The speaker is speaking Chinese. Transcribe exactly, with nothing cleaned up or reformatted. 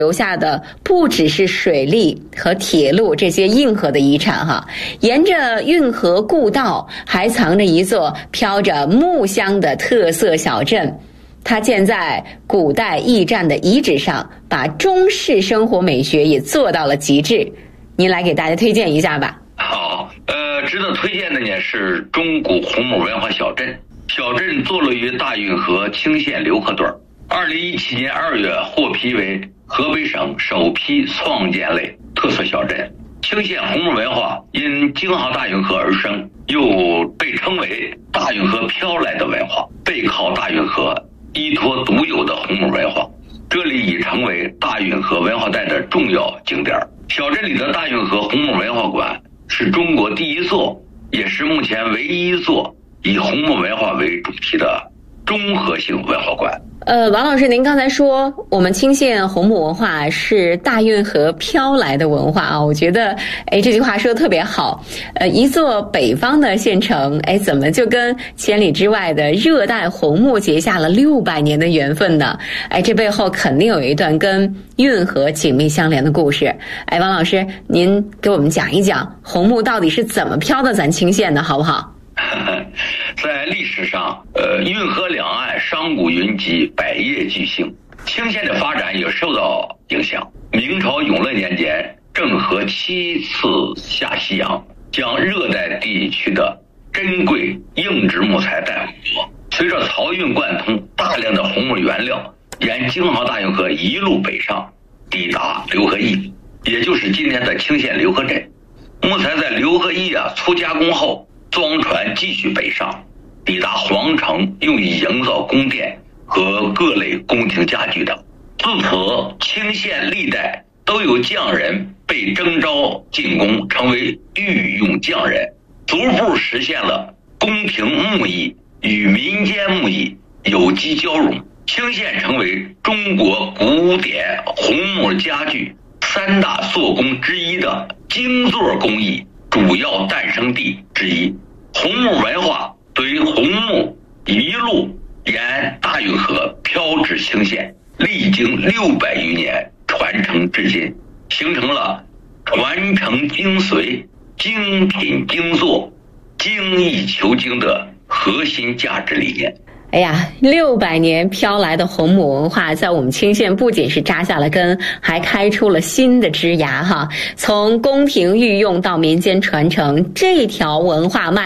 留下的不只是水利和铁路这些硬核的遗产哈，沿着运河故道还藏着一座飘着木香的特色小镇。它建在古代驿站的遗址上，把中式生活美学也做到了极致。您来给大家推荐一下吧。 好，呃，值得推荐的呢是中古红木文化小镇。小镇坐落于大运河清县浏河段，二零一七年二月获批为河北省首批创建类特色小镇。清县红木文化因京杭大运河而生，又被称为大运河飘来的文化，背靠大运河，依托独有的红木文化，这里已成为大运河文化带的重要景点。小镇里的大运河红木文化馆是中国第一座，也是目前唯一一座以红木文化为主题的综合性文化馆。 呃，王老师，您刚才说我们清县红木文化是大运河飘来的文化啊，我觉得，哎，这句话说得特别好。呃，一座北方的县城，哎，怎么就跟千里之外的热带红木结下了六百年的缘分呢？哎，这背后肯定有一段跟运河紧密相连的故事。哎，王老师，您给我们讲一讲红木到底是怎么飘到咱清县的，好不好？ 在历史上，呃，运河两岸商贾云集，百业俱兴，清县的发展也受到影响。明朝永乐年间，郑和七次下西洋，将热带地区的珍贵硬质木材带回国。随着漕运贯通，大量的红木原料沿京杭大运河一路北上，抵达浏河驿，也就是今天的清县浏河镇。木材在浏河驿啊粗加工后，装船继续北上，抵达皇城，用以营造宫殿和各类宫廷家具等。自此，清县历代都有匠人被征召进宫，成为御用匠人，逐步实现了宫廷木艺与民间木艺有机交融。清县成为中国古典红木家具三大做工之一的精作工艺主要诞生地之一。红木文化对于红木一路沿大运河飘至清县，历经六百余年传承至今，形成了传承精髓、精品精作、精益求精的核心价值理念。 哎呀，六百年飘来的红木文化在我们清县不仅是扎下了根，还开出了新的枝芽哈。从宫廷御用到民间传承，这条文化脉